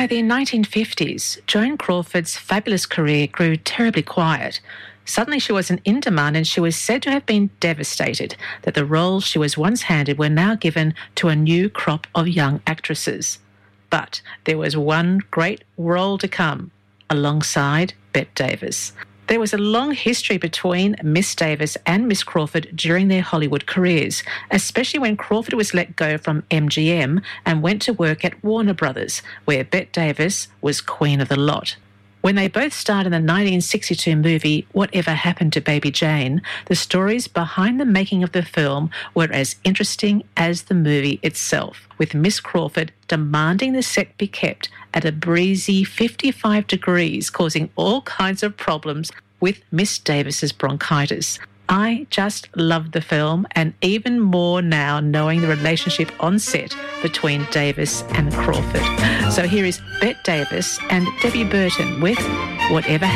the 1950s, Joan Crawford's fabulous career grew terribly quiet. Suddenly she wasn't in demand and she was said to have been devastated that the roles she was once handed were now given to a new crop of young actresses. But there was one great role to come, alongside Bette Davis. There was a long history between Miss Davis and Miss Crawford during their Hollywood careers, especially when Crawford was let go from MGM and went to work at Warner Brothers, where Bette Davis was queen of the lot. When they both starred in the 1962 movie Whatever Happened to Baby Jane, the stories behind the making of the film were as interesting as the movie itself, with Miss Crawford demanding the set be kept at a breezy 55 degrees, causing all kinds of problems with Miss Davis's bronchitis. I just loved the film, and even more now knowing the relationship on set between Davis and Crawford. So here is Bette Davis and Debbie Burton with Whatever